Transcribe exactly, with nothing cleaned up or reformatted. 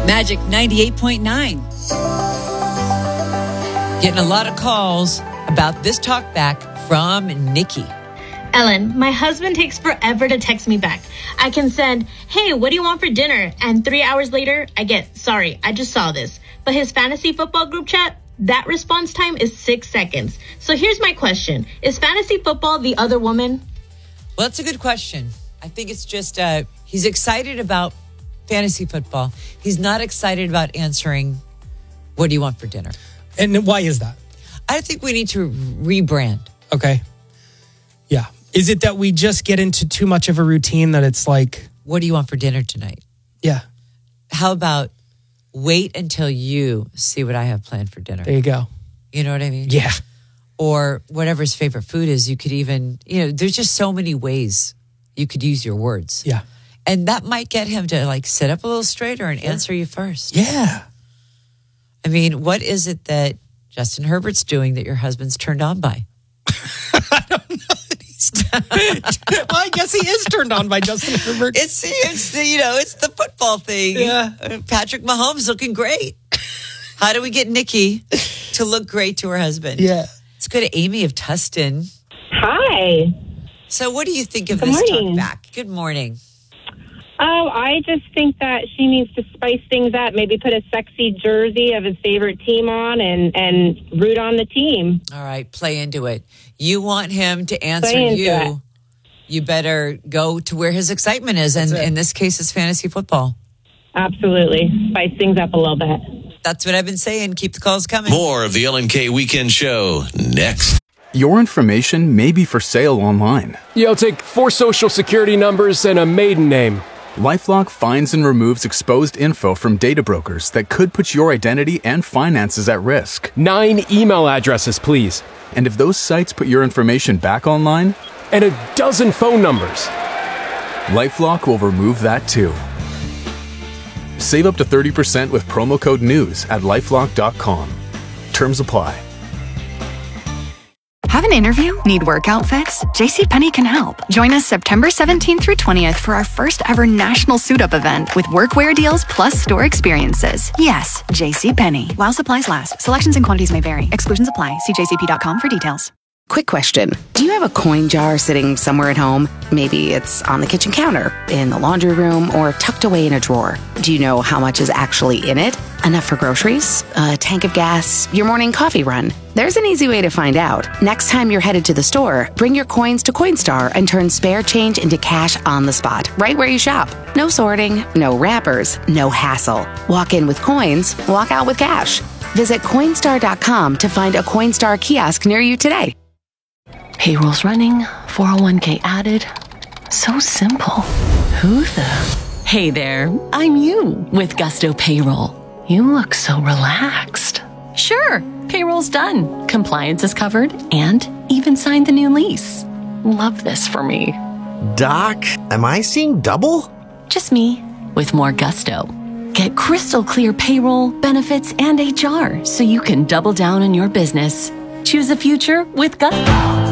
Magic ninety-eight point nine. Getting a lot of calls about this talk back from Nikki. Ellen, my husband takes forever to text me back. I can send, hey, what do you want for dinner? And three hours later, I get, sorry, I just saw this. But his fantasy football group chat, that response time is six seconds. So here's my question. Is fantasy football the other woman? Well, that's a good question. I think it's just, uh, he's excited about fantasy football. He's not excited about answering, what do you want for dinner? And why is that? I think we need to rebrand. Okay. Yeah. Is it that we just get into too much of a routine that it's like... What do you want for dinner tonight? Yeah. How about wait until you see what I have planned for dinner? There you go. You know what I mean? Yeah. Or whatever his favorite food is, you could even, you know, there's just so many ways you could use your words. Yeah. And that might get him to like sit up a little straighter and sure. answer you first. Yeah. I mean, what is it that Justin Herbert's doing that your husband's turned on by? I don't know. Well, I guess he is turned on by Justin Herbert. It's, it's the, you know, it's the football thing. Yeah. Patrick Mahomes looking great. How do we get Nikki to look great to her husband? Yeah. Let's go to Amy of Tustin. Hi. So what do you think of Good this morning. talk back? Good morning. Oh, I just think that she needs to spice things up. Maybe put a sexy jersey of his favorite team on and, and root on the team. All right, play into it. You want him to answer Play into you. it. You better go to where his excitement is. And in this case, it's fantasy football. Absolutely. Spice things up a little bit. That's what I've been saying. Keep the calls coming. More of the Ellen K Weekend Show next. Your information may be for sale online. Yeah, I'll take four social security numbers and a maiden name. LifeLock finds and removes exposed info from data brokers that could put your identity and finances at risk. Nine email addresses, please. And if those sites put your information back online, and a dozen phone numbers, LifeLock will remove that too. Save up to thirty percent with promo code NEWS at lifelock dot com. Terms apply. Have an interview? Need work outfits? JCPenney can help. Join us September seventeenth through twentieth for our first ever national suit-up event with workwear deals plus store experiences. Yes, JCPenney. While supplies last. Selections and quantities may vary. Exclusions apply. See j c p dot com for details. Quick question. Do you have a coin jar sitting somewhere at home? Maybe it's on the kitchen counter, in the laundry room, or tucked away in a drawer. Do you know how much is actually in it? Enough for groceries? A tank of gas? Your morning coffee run? There's an easy way to find out. Next time you're headed to the store, bring your coins to Coinstar and turn spare change into cash on the spot, right where you shop. No sorting, no wrappers, no hassle. Walk in with coins, walk out with cash. Visit Coinstar dot com to find a Coinstar kiosk near you today. Payroll's running, four oh one k added. So simple. Who the? Hey there, I'm you with Gusto Payroll. You look so relaxed. Sure, payroll's done. Compliance is covered and even signed the new lease. Love this for me. Doc, am I seeing double? Just me with more gusto. Get crystal clear payroll, benefits, and H R so you can double down on your business. Choose a future with Gusto.